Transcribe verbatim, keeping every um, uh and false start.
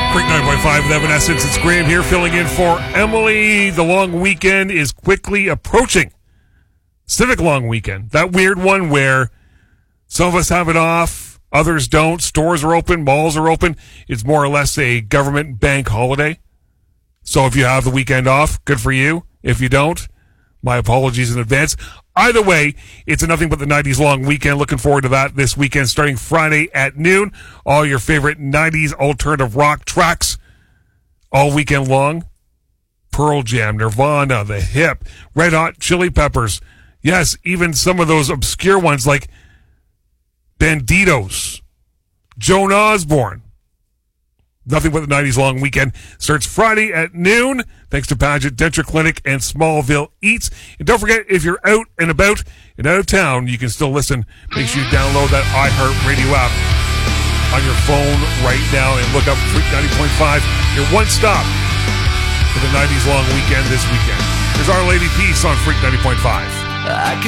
Freak nine point five with Evanescence. It's Graham here filling in for Emily. The long weekend is quickly approaching. Civic long weekend. That weird one where some of us have it off, others don't. Stores are open, malls are open. It's more or less a government bank holiday. So if you have the weekend off, good for you. If you don't, my apologies in advance. Either way, it's a Nothing But the nineties long weekend. Looking forward to that this weekend, starting Friday at noon. All your favorite nineties alternative rock tracks all weekend long. Pearl Jam, Nirvana, The Hip, Red Hot Chili Peppers. Yes, even some of those obscure ones like Banditos, Joan Osborne. Nothing But the nineties long weekend starts Friday at noon, thanks to Paget Denture Clinic and Smallville Eats. And don't forget, if you're out and about and out of town, you can still listen. Make sure you download that iHeartRadio app on your phone right now and look up Freak ninety point five, your one stop for the nineties long weekend this weekend. There's Our Lady Peace on Freak ninety point five. I